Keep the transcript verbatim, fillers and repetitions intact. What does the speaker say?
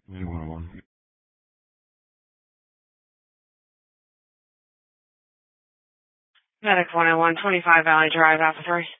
Medic one oh one. Medic one oh one, twenty-five Valley Drive, Alpha three.